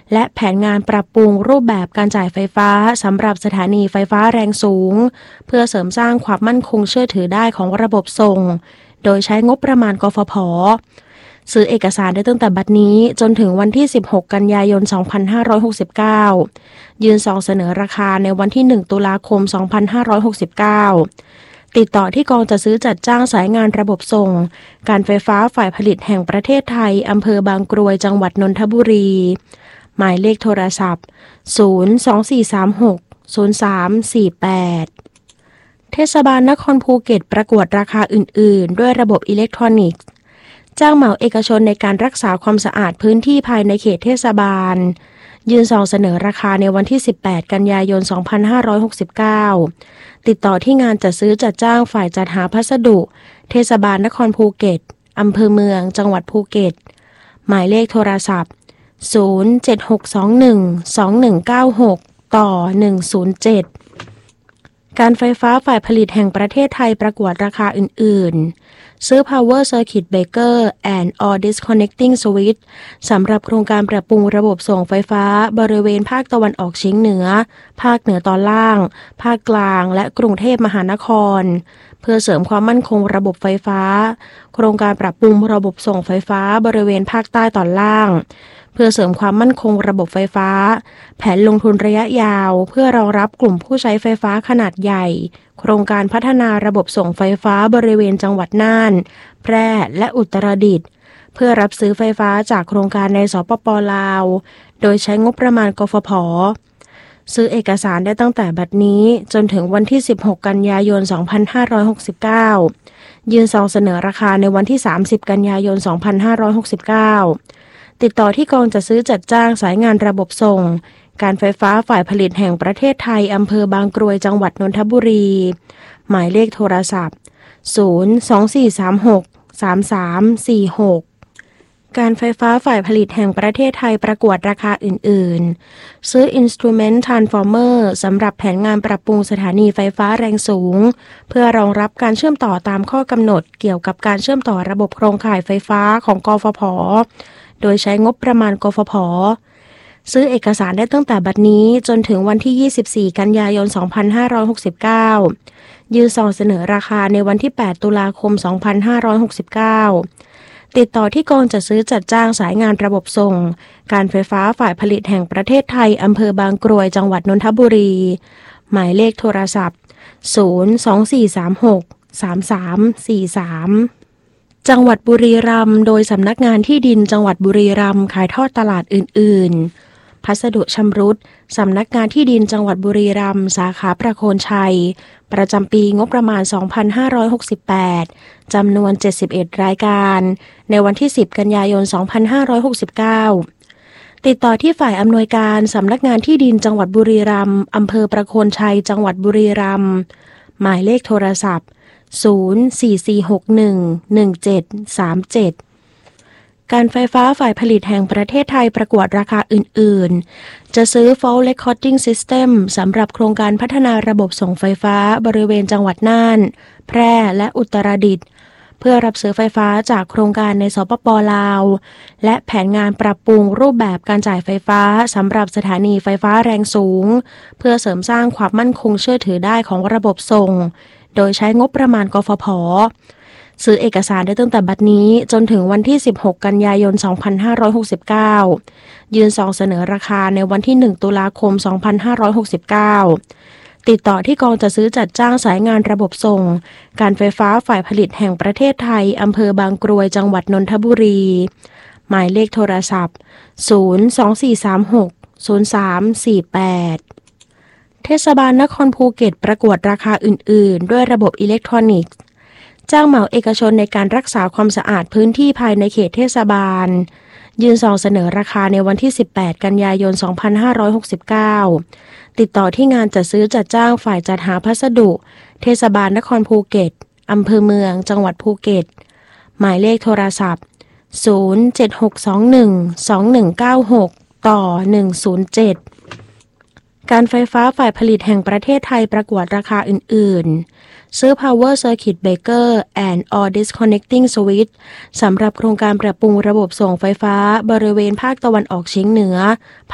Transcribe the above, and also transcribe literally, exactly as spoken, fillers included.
และแผนงานปรับปรุงรูปแบบการจ่ายไฟฟ้าสำหรับสถานีไฟฟ้าแรงสูงเพื่อเสริมสร้างความมั่นคงเชื่อถือได้ของระบบส่งโดยใช้งบประมาณกฟผ.ซื้อเอกสารได้ตั้งแต่บัดนี้จนถึงวันที่สิบหกกันยายนสองพันห้าร้อยหกสิบเก้ายื่นซองเสนอราคาในวันที่หนึ่งตุลาคมสองพันห้าร้อยหกสิบเก้าติดต่อที่กองจัดซื้อจัดจ้างสายงานระบบส่งการไฟฟ้าฝ่ายผลิตแห่งประเทศไทยอำเภอบางกรวยจังหวัดนนทบุรีหมายเลขโทรศัพท์ศูนย์ สอง สี่ สาม หก ศูนย์ สาม สี่ แปดเทศบาลนครภูเก็ตประกวดราคาอื่นๆด้วยระบบอิเล็กทรอนิกส์จ้างเหมาเอกชนในการรักษาความสะอาดพื้นที่ภายในเขตเทศบาลยื่นซองเสนอราคาในวันที่สิบแปดกันยายนสองพันห้าร้อยหกสิบเก้าติดต่อที่งานจัดซื้อจัดจ้างฝ่ายจัดหาพัสดุเทศบาลนครภูเก็ตอำเภอเมืองจังหวัดภูเก็ตหมายเลขโทรศัพท์ศูนย์ เจ็ด หก สอง หนึ่ง สอง หนึ่ง เก้า หก ต่อ หนึ่ง ศูนย์ เจ็ดการไฟฟ้าฝ่ายผลิตแห่งประเทศไทยประกวดราคาอื่นๆซื้อ Power Circuit Breaker and All Disconnecting Switch สำหรับโครงการปรับปรุงระบบส่งไฟฟ้าบริเวณภาคตะวันออกเฉียงเหนือภาคเหนือตอนล่างภาคกลางและกรุงเทพมหานครเพื่อเสริมความมั่นคงระบบไฟฟ้าโครงการปรับปรุงระบบส่งไฟฟ้าบริเวณภาคใต้ตอนล่างเพื่อเสริมความมั่นคงระบบไฟฟ้าแผนลงทุนระยะยาวเพื่อรองรับกลุ่มผู้ใช้ไฟฟ้าขนาดใหญ่โครงการพัฒนาระบบส่งไฟฟ้าบริเวณจังหวัดน่านแพร่และอุตรดิตถ์เพื่อรับซื้อไฟฟ้าจากโครงการในสปป.ลาวโดยใช้งบประมาณกฟผ.ซื้อเอกสารได้ตั้งแต่บัดนี้จนถึงวันที่สิบหกกันยายนสองพันห้าร้อยหกสิบเก้ายื่นซองเสนอราคาในวันที่สามสิบกันยายนสองพันห้าร้อยหกสิบเก้าติดต่อที่กองจัดซื้อจัดจ้างสายงานระบบส่งการไฟฟ้าฝ่ายผลิตแห่งประเทศไทยอำเภอบางกรวยจังหวัดนนทบุรีหมายเลขโทรศัพท์ศูนย์ สอง สี่ สาม หก สาม สาม สี่ หกการไฟฟ้าฝ่ายผลิตแห่งประเทศไทยประกวดราคาอื่นๆซื้อ Instrument Transformer สำหรับแผนงานปรับปรุงสถานีไฟฟ้าแรงสูงเพื่อรองรับการเชื่อมต่อตามข้อกำหนดเกี่ยวกับการเชื่อมต่อระบบโครงข่ายไฟฟ้าของกฟผ.โดยใช้งบประมาณกฟผ.ซื้อเอกสารได้ตั้งแต่บัดนี้จนถึงวันที่ยี่สิบสี่กันยายนสองพันห้าร้อยหกสิบเก้ายื่นซองเสนอราคาในวันที่แปดตุลาคมสองพันห้าร้อยหกสิบเก้าติดต่อที่กองจัดซื้อจัดจ้างสายงานระบบส่งการไฟฟ้าฝ่ายผลิตแห่งประเทศไทยอำเภอบางกรวยจังหวัดนนทบุรีหมายเลขโทรศัพท์ศูนย์ สอง สี่ สาม หก สาม สาม สี่ สามจังหวัดบุรีรัมย์โดยสำนักงานที่ดินจังหวัดบุรีรัมย์ขายทอดตลาดอื่นๆพัสดุชำรุดสำนักงานที่ดินจังหวัดบุรีรัมย์สาขาประโคนชัยประจำปีงบประมาณสองพันห้าร้อยหกสิบแปดจำนวนเจ็ดสิบเอ็ดรายการในวันที่สิบกันยายนสองพันห้าร้อยหกสิบเก้าติดต่อที่ฝ่ายอำนวยการสำนักงานที่ดินจังหวัดบุรีรัมย์อำเภอประโคนชัยจังหวัดบุรีรัมย์หมายเลขโทรศัพท์ศูนย์ สี่ สี่ หก หนึ่ง หนึ่ง เจ็ด สาม เจ็ดการไฟฟ้าฝ่ายผลิตแห่งประเทศไทยประกวดราคาอื่นๆจะซื้อ Fault Recording System สำหรับโครงการพัฒนาระบบส่งไฟฟ้าบริเวณจังหวัดน่านแพร่และอุตรดิตถ์เพื่อรับซื้อไฟฟ้าจากโครงการในสปป.ลาวและแผนงานปรับปรุงรูปแบบการจ่ายไฟฟ้าสำหรับสถานีไฟฟ้าแรงสูงเพื่อเสริมสร้างความมั่นคงเชื่อถือได้ของระบบส่งโดยใช้งบประมาณกฟผ.ซื้อเอกสารได้ตั้งแต่บัดนี้จนถึงวันที่สิบหกกันยายนสองพันห้าร้อยหกสิบเก้ายื่นซองเสนอราคาในวันที่หนึ่งตุลาคมสองพันห้าร้อยหกสิบเก้าติดต่อที่กองจัดซื้อจัดจ้างสายงานระบบส่งการไฟฟ้าฝ่ายผลิตแห่งประเทศไทยอำเภอบางกรวยจังหวัดนนทบุรีหมายเลขโทรศัพท์ศูนย์ สอง สี่ สาม หก ศูนย์ สาม สี่ แปดเทศบาลนครภูเก็ตประกวดราคาอื่นๆด้วยระบบอิเล็กทรอนิกส์จ้างเหมาเอกชนในการรักษาความสะอาดพื้นที่ภายในเขตเทศบาลยื่นซองเสนอราคาในวันที่สิบแปดกันยายนสองพันห้าร้อยหกสิบเก้าติดต่อที่งานจัดซื้อจัดจ้างฝ่ายจัดหาพัสดุเทศบาลนครภูเก็ตอำเภอเมืองจังหวัดภูเก็ตหมายเลขโทรศัพท์ศูนย์ เจ็ด หก สอง หนึ่ง สอง หนึ่ง เก้า หก ต่อ หนึ่ง ศูนย์ เจ็ดการไฟฟ้าฝ่ายผลิตแห่งประเทศไทยประกวดราคาอื่นๆซื้อ Power Circuit Breaker and All Disconnecting Switch สำหรับโครงการปรับปรุงระบบส่งไฟฟ้าบริเวณภาคตะวันออกเฉียงเหนือ